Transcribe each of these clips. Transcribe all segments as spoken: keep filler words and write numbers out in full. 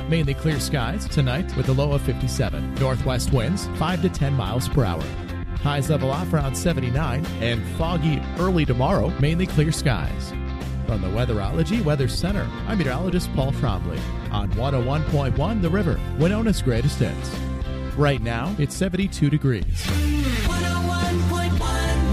Mainly clear skies tonight with a low of fifty-seven. Northwest winds five to ten miles per hour. Highs level off around seventy-nine, and foggy early tomorrow, mainly clear skies. From the Weatherology Weather Center, I'm meteorologist Paul Trombley on one oh one point one The River, Winona's greatest hits. Right now, it's seventy-two degrees. one oh one point one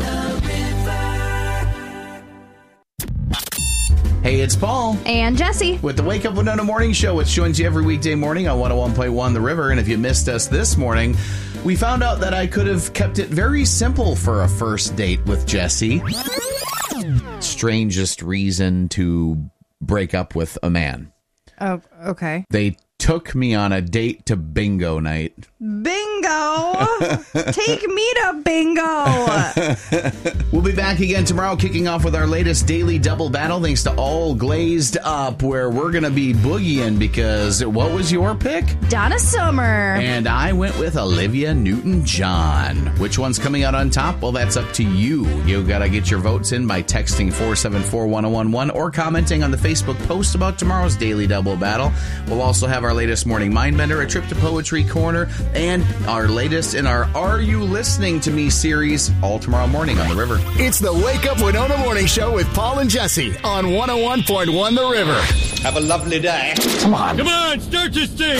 The River. Hey, it's Paul. And Jesse. With the Wake Up Winona Morning Show, which joins you every weekday morning on one oh one point one The River. And if you missed us this morning, we found out that I could have kept it very simple for a first date with Jesse. Strangest reason to break up with a man. Oh, okay. They took me on a date to bingo night. Bingo! Take me to bingo! We'll be back again tomorrow, kicking off with our latest daily double battle, thanks to All Glazed Up, where we're going to be boogieing because what was your pick? Donna Summer. And I went with Olivia Newton-John. Which one's coming out on top? Well, that's up to you. You got to get your votes in by texting four seven four, one oh one one or commenting on the Facebook post about tomorrow's daily double battle. We'll also have our latest Morning Mindbender, a trip to Poetry Corner, and our latest in our Are You Listening to Me series, all tomorrow morning on The River. It's the Wake Up Winona Morning Show with Paul and Jesse on one oh one point one The River. Have a lovely day. Come on. Come on, start this thing.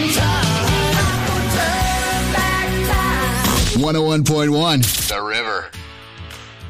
one oh one point one The River.